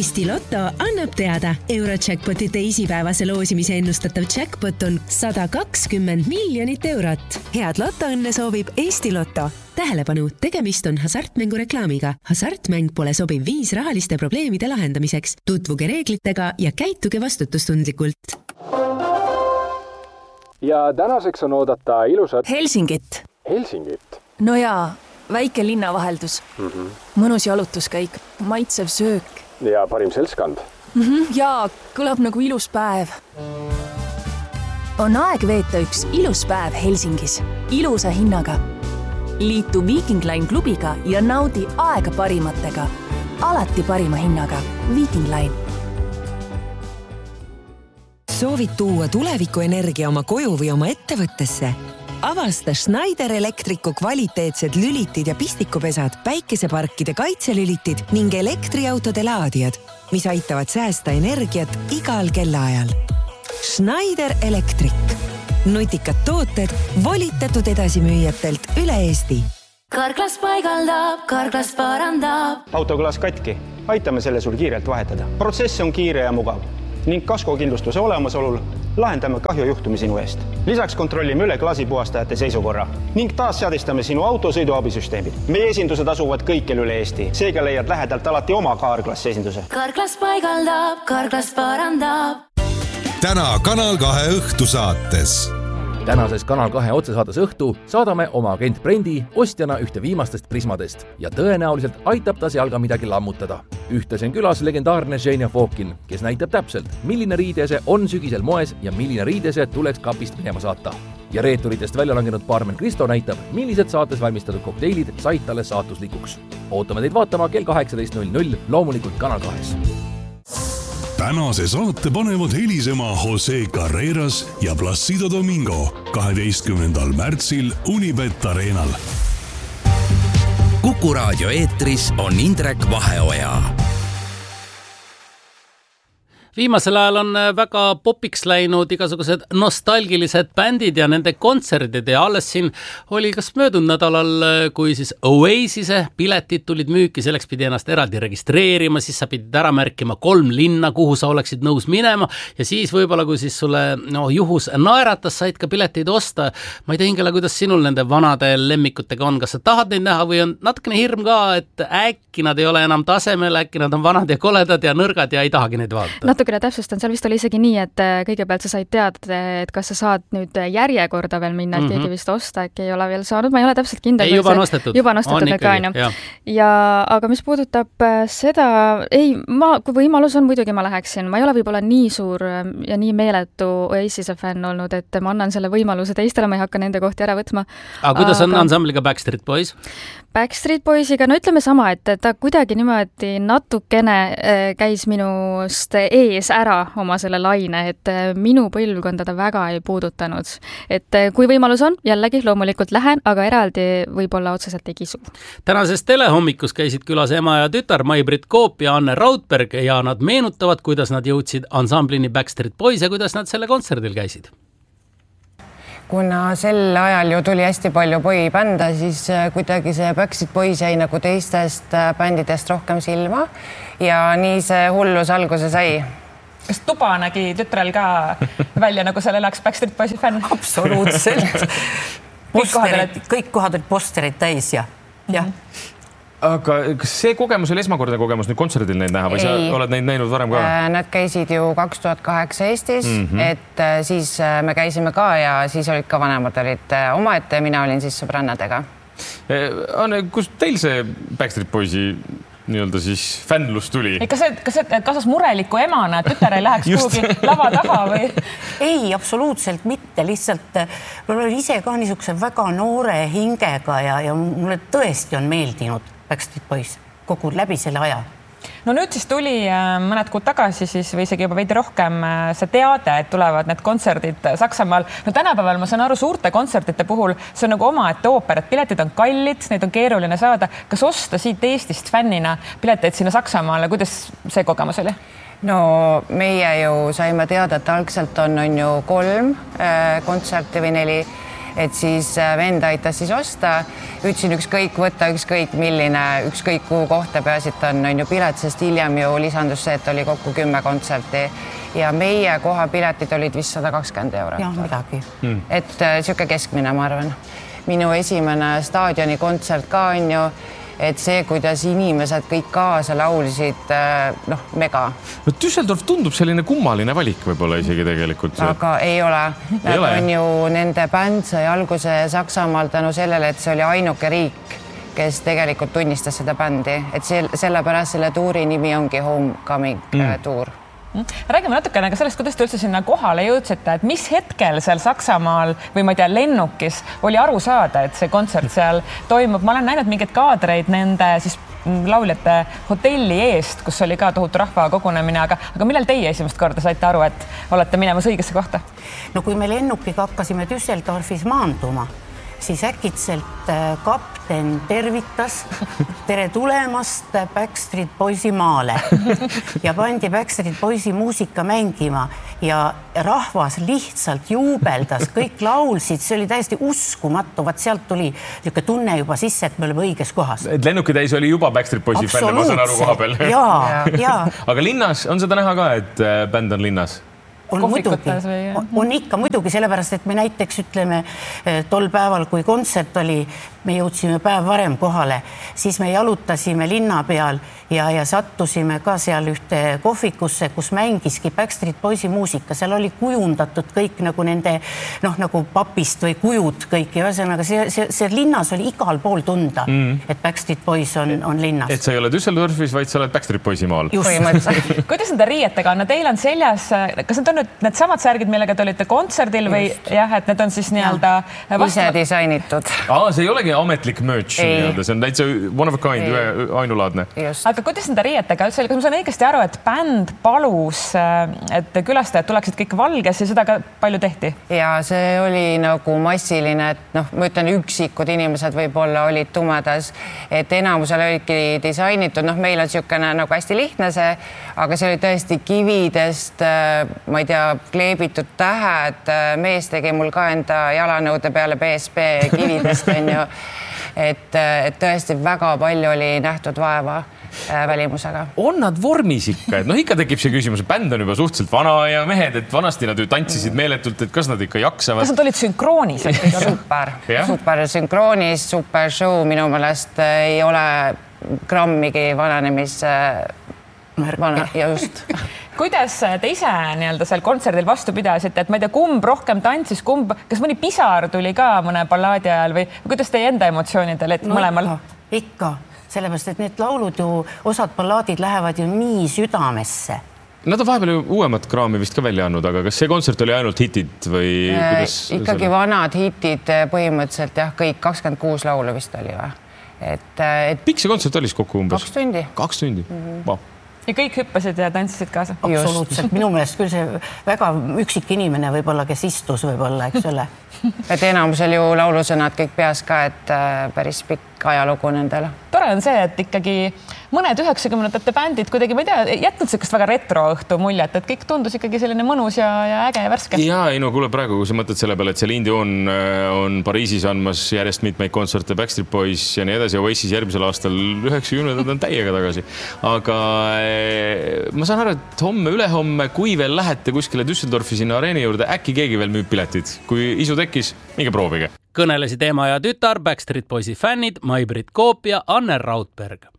Eesti Lotto annab teada. Eurojackpoti teisipäevase loosimise ennustatav jackpot on 120 miljonit eurot. Head lotoõnne soovib Eesti Lotto. Tähelepanu, tegemist on hasartmängu reklaamiga. Hasartmäng pole sobiv viis rahaliste probleemide lahendamiseks. Tutvuge reeglitega ja käituge vastutustundlikult. Ja tänaseks on oodata ilusat... Helsingit. Helsingit? No jaa, väike linnavaheldus. Mõnus jalutuskäik, maitsev söök. Ja parim seltskond. Jaa, kõlab nagu ilus päev. On aeg veeta üks ilus päev Helsingis. Ilusa hinnaga. Liitu Viking Line klubiga ja naudi aega parimatega. Alati parima hinnaga. Viking Line. Soovid tuua tulevikuenergia oma koju või oma ettevõttesse? Avasta Schneider Electricu kvaliteetsed lülitid ja pistikupesad, päikeseparkide kaitselülitid ning elektriautode laadijad, mis aitavad säästa energiat igal kellaajal. Schneider Electric. Nutikad tooted volitatud edasimüüjatelt üle Eesti. Karklas paigaldab, Karklas parandab. Autoklaas katki. Aitame selle sul kiirelt vahetada. Protsess on kiire ja mugav. Ning kaskokindlustuse olemasolul lahendame kahjujuhtumi sinu eest. Lisaks kontrollime üle klaasipuhastajate seisukorra ning taas seadistame sinu auto sõiduabisüsteemid. Meie esindused asuvad kõikjal üle Eesti. Seega leiad lähedalt alati oma Karklassi esinduse. Karklas paigaldab, Karklas parandab. Täna Kanal 2 õhtusaates. Tänases Kanal 2 otsesaates õhtu saadame oma agent Brendi ostjana ühte viimastest prismadest ja tõenäoliselt aitab ta seal ka midagi lammutada. Ühtlasi on külas legendaarne Ženia Fokin, kes näitab täpselt, milline riidese on sügisel moes ja milline riidese tuleks kapist minema saata. Ja reeturitest välja langenud baarmen Kristo näitab, millised saates valmistatud kokteilid said talle saatuslikuks. Ootame teid vaatama kell 18.00 loomulikult Kanal 2. Tänase saate panevad helisema Jose Carreras ja Placido Domingo 12. märtsil Unibet Arenal. Kuku raadio eetris on Indrek Vaheoja. Viimasel ajal on väga popiks läinud igasugused nostalgilised bändid ja nende kontserdid ja alles siin oli kas möödunud nädalal, kui siis Oasise piletid tulid müüki, selleks pidi ennast eraldi registreerima, siis sa pidid ära märkima 3 linna, kuhu sa oleksid nõus minema ja siis võib-olla, kui siis sulle juhus naeratas, said ka pileteid osta. Ma ei tea, Ingela, kuidas sinul nende vanade lemmikutega on, kas sa tahad neid näha või on natukene hirm ka, et äkki nad ei ole enam tasemel, äkki nad on vanad ja koledad ja nõrgad ja ei tahagi neid vaadata? Natukene täpsustan, seal vist oli isegi nii, et kõigepealt sa said teada, et kas sa saad nüüd järjekorda veel minna, et keegi vist osta, äkki ei ole veel saanud, ma ei ole täpselt kindel. Ei, juba nostetud. Juba nostetud, ja aga mis puudutab seda, kui võimalus on, muidugi ma läheksin. Ma ei ole võib-olla nii suur ja nii meeletu Oasise fänn olnud, et ma annan selle võimaluse teistele, ma ei hakka nende kohti ära võtma. Aga kuidas on ansambliga Backstreet Boys? Backstreet Boysiga, no ütleme sama, et ta kuidagi niimoodi natukene käis minust ees ära oma selle laine, et minu põlvkonda ta väga ei puudutanud. Et kui võimalus on, jällegi loomulikult lähen, aga eraldi võib-olla otseselt ei kisu. Tänases telehommikus käisid külas ema ja tütar Mai-Britt Koop ja Anne Raudberg ja nad meenutavad, kuidas nad jõudsid ansamblini Backstreet Boys ja kuidas nad selle kontserdil käisid. Kuna sel ajal ju tuli hästi palju boybände, siis kuidagi see Backstreet Boys jäi nagu teistest bändidest rohkem silma ja nii see hullus alguse sai. Kas tuba nägi tütrel ka välja, nagu seal elaks Backstreet Boysi fänn? Absoluutselt. Kõik kohad olid posterid täis ja. Aga kas see kogemus oli esmakordne kogemus nüüd kontserdil neid näha või sa oled neid näinud varem ka? Nad käisid ju 2008 Eestis, et siis me käisime ka ja siis olid ka vanemad olid omaette ja mina olin siis sõbrannadega. Anne, kus teil see Backstreet Boysi nii-öelda siis fännlus tuli? Kas mureliku emana, et tütar ei läheks kuhugi lava taha või? Ei, absoluutselt mitte. Lihtsalt ma olen ise ka niisuguse väga noore hingega ja mulle tõesti on meeldinud Backstreet Boys kogu läbi selle aja. No nüüd siis tuli mõned kuud tagasi siis, või isegi juba veidi rohkem see teade, et tulevad need kontserdid Saksamaal. No tänapäeval ma saan aru suurte kontserdite puhul, see on nagu omaette ooper, et piletid on kallid, neid on keeruline saada. Kas osta siit Eestist fännina pileteid sinna Saksamaale? Kuidas see kogemus oli? No meie ju saime teada, et algselt on ju 3 kontserti või 4 et siis vend aitas siis osta, ütlesin ükskõik võtta, ükskõik milline, ükskõik kuhu kohta peaasi, et on ju pilet, sest hiljem ju lisandus see, et oli kokku 10 kontserti ja meie kohapiletid olid vist 120 €. Jah, midagi. Et siuke keskmine, ma arvan. Minu esimene staadioni kontsert ka on ju, et see, kuidas inimesed kõik kaasa laulsid, mega. No Düsseldorf tundub selline kummaline valik võib-olla isegi tegelikult. Aga ei ole. Nad on ju, nende bänd sai alguse Saksamaal tänu sellele, et see oli ainuke riik, kes tegelikult tunnistas seda bändi, et sellepärast selle tuuri nimi ongi Homecoming tuur. Räägime natukene ka sellest, kuidas te üldse sinna kohale jõudsite, et mis hetkel seal Saksamaal või ma ei tea, lennukis oli aru saada, et see kontsert seal toimub. Ma olen näinud mingeid kaadreid nende siis lauljate hotelli eest, kus oli ka tohutu rahva kogunemine, aga millal teie esimest korda saite aru, et olete minemas õigesse kohta? No kui me lennukiga hakkasime Düsseldorfis maanduma, siis äkitselt kapten tervitas, tere tulemast Backstreet Boysi maale ja pandi Backstreet Boysi muusika mängima ja rahvas lihtsalt juubeldas, kõik laulsid, see oli täiesti uskumatu, vaat sealt tuli niisugune tunne juba sisse, et me oleme õiges kohas. Et lennukitäis oli juba Backstreet Boysi fänne, ma saan aru koha peal. Jaa. Aga linnas on seda näha ka, et bänd on linnas? On ikka muidugi, sellepärast, et me näiteks ütleme tol päeval, kui kontsert oli, me jõudsime päev varem kohale, siis me jalutasime linna peal ja sattusime ka seal ühte kohvikusse, kus mängiski Backstreet Boysi muusika. Seal oli kujundatud kõik nagu nende, nagu papist või kujud kõik ja ühesõnaga see linnas oli igal pool tunda, et Backstreet Boys on linnas. Et sa ei ole Düsseldorfis, vaid sa oled Backstreet Boysi maal. Kuidas nende riietega on? Teil on seljas, kas need on nüüd need samad särgid, millega te olite kontserdil või jah, et need on siis nii-öelda ise disainitud. See ei olegi ametlik merch, see on täitsa one of a kind, ainulaadne. Aga kuidas nende riietega üldse, kas ma saan õigesti aru, et bänd palus, et külastajad tuleksid kõik valges ja seda ka palju tehti? Ja see oli nagu massiline, et ma ütlen, üksikud inimesed võib-olla olid tumedas, et enamusel olidki disainitud, meil on niisugune nagu hästi lihtne see, aga see oli tõesti kividest, ma ei tea, kleebitud tähed, mees tegi mul ka enda jalanõude peale BSB kividest, on ju, et tõesti väga palju oli nähtud vaeva välimusega. On nad vormis ikka, et ikka tekib see küsimus, et bänd on juba suhteliselt vana ja mehed, et vanasti nad ju tantsisid meeletult, et kas nad ikka jaksavad. Kas nad olid sünkroonis? Super sünkroonis, super show, minu meelest ei ole grammigi vananemis ja just. Kuidas te ise nii-öelda seal kontserdil vastu pidasite, et ma ei tea, kumb rohkem tantsis, kas mõni pisar tuli ka mõne ballaadi ajal või kuidas teie enda emotsioonidel, et mõlemal? Ikka, sellepärast, et need laulud ju, osad ballaadid lähevad ju nii südamesse. Nad on vahepeal ju uuemat kraami vist ka välja andnud, aga kas see kontsert oli ainult hitid või kuidas? Ikkagi vanad hitid põhimõtteliselt jah, kõik 26 laulu vist oli või? Pikk see kontsert oli kokku umbes? 2 tundi. 2 tundi, vau. Ja kõik hüppasid ja tantsisid kaasa? Absoluutselt, minu meelest küll see väga üksik inimene võib-olla, kes istus võib-olla, eks ole. Et enamusel ju laulusõnad kõik peas ka, et päris pikk ajalugu nendele. Tore on see, et ikkagi mõned 90-ndate bändid kuidagi, ma ei tea, jätnud sellist väga retroõhtu muljet, et kõik tundus ikkagi selline mõnus ja äge ja värske. Ja ei no kuule praegu, kui sa mõtled selle peale, et Celine Dion on Pariisis andmas järjest mitmeid kontserte, Backstreet Boys ja nii edasi, Oasis järgmisel aastal 90-ndad on täiega tagasi. Aga ma saan aru, et ülehomme, kui veel lähete kuskile Düsseldorfi sinna areeni juurde, äkki keegi veel müüb piletid. Kui isu tekkis, minge proovige. Kõnelesid ema ja tütar, Backstreet Boysi fännid, Mai-Britt Koop ja Anne Raudberg.